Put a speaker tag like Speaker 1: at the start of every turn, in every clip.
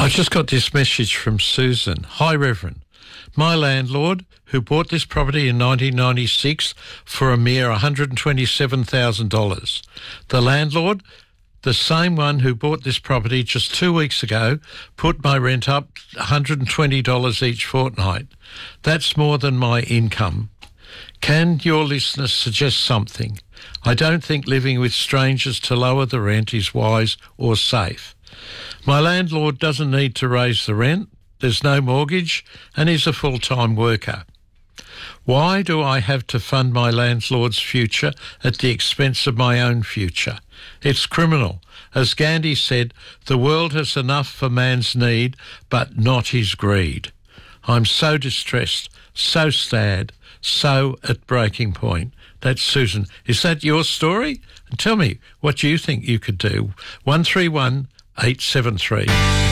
Speaker 1: I just got this message from Susan. Hi, Reverend. My landlord, who bought this property in 1996 for a mere $127,000. The landlord, the same one who bought this property just 2 weeks ago, put my rent up $120 each fortnight. That's more than my income. Can your listeners suggest something? I don't think living with strangers to lower the rent is wise or safe. My landlord doesn't need to raise the rent. There's no mortgage and he's a full-time worker. Why do I have to fund my landlord's future at the expense of my own future? It's criminal. As Gandhi said, the world has enough for man's need, but not his greed. I'm so distressed, so sad, so at breaking point. That's Susan. Is that your story? And tell me what you think you could do. 131 873.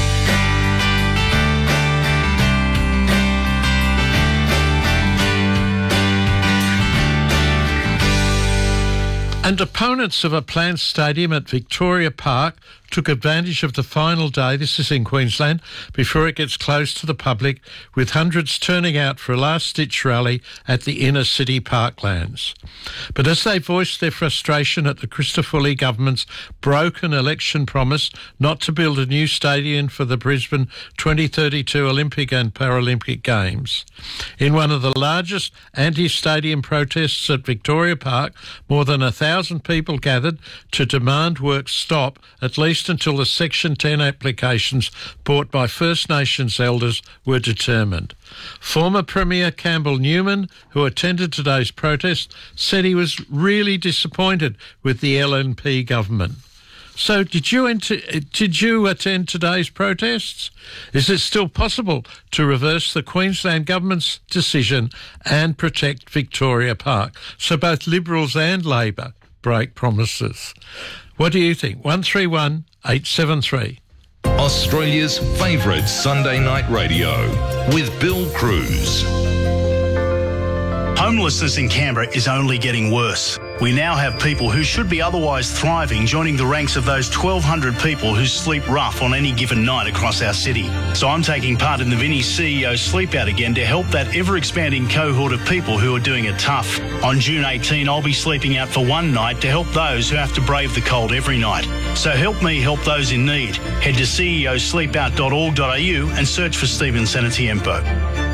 Speaker 1: And opponents of a planned stadium at Victoria Park took advantage of the final day, this is in Queensland, before it gets closed to the public, with hundreds turning out for a last-ditch rally at the inner city parklands. But as they voiced their frustration at the Christopher government's broken election promise not to build a new stadium for the Brisbane 2032 Olympic and Paralympic Games. In one of the largest anti-stadium protests at Victoria Park, more than 1,000 people gathered to demand work stop at least until the Section 10 applications brought by First Nations elders were determined. Former Premier Campbell Newman, who attended today's protest, said he was really disappointed with the LNP government. So did you attend today's protests? Is it still possible to reverse the Queensland government's decision and protect Victoria Park? So both Liberals and Labor break promises. What do you think? 131 873.
Speaker 2: Australia's favourite Sunday night radio with Bill Cruz.
Speaker 3: Homelessness in Canberra is only getting worse. We now have people who should be otherwise thriving joining the ranks of those 1,200 people who sleep rough on any given night across our city. So I'm taking part in the Vinnie's CEO Sleep Out again to help that ever-expanding cohort of people who are doing it tough. On June 18, I'll be sleeping out for one night to help those who have to brave the cold every night. So help me help those in need. Head to ceosleepout.org.au and search for Stephen Senatiempo.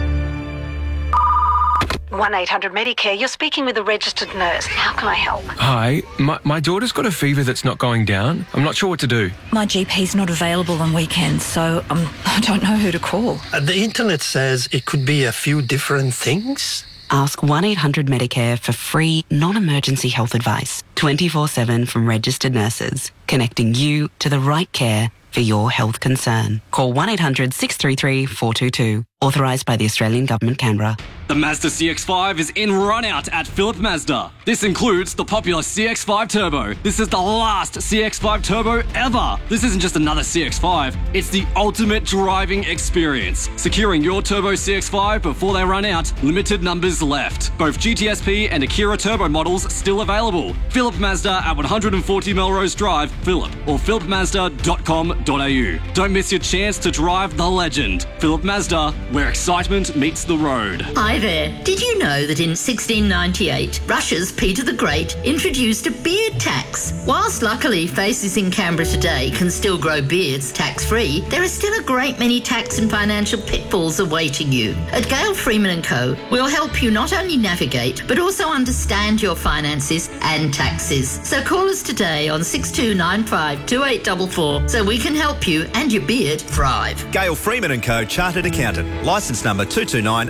Speaker 4: 1-800-Medicare, you're speaking with a registered nurse. How can I help?
Speaker 5: Hi, my daughter's got a fever that's not going down. I'm not sure what to do.
Speaker 6: My GP's not available on weekends, so I don't know who to call.
Speaker 7: The internet says it could be a few different things.
Speaker 8: Ask 1-800-Medicare for free, non-emergency health advice, 24/7 from registered nurses, connecting you to the right care for your health concern. Call 1-800-633-422. Authorised by the Australian Government, Canberra.
Speaker 9: The Mazda CX-5 is in run-out at Phillip Mazda. This includes the popular CX-5 Turbo. This is the last CX-5 Turbo ever. This isn't just another CX-5, it's the ultimate driving experience. Securing your Turbo CX-5 before they run out, limited numbers left. Both GTSP and Akira Turbo models still available. Phillip Mazda at 140 Melrose Drive, Phillip, or phillipmazda.com.au. Don't miss your chance to drive the legend. Phillip Mazda, where excitement meets the road.
Speaker 10: Hi there. Did you know that in 1698, Russia's Peter the Great introduced a beard tax? Whilst luckily faces in Canberra today can still grow beards tax-free, there are still a great many tax and financial pitfalls awaiting you. At Gale Freeman & Co, we'll help you not only navigate, but also understand your finances and taxes. So call us today on 6295 2844 so we can help you and your beard thrive.
Speaker 11: Gale Freeman & Co, Chartered Accountant. Licence number 229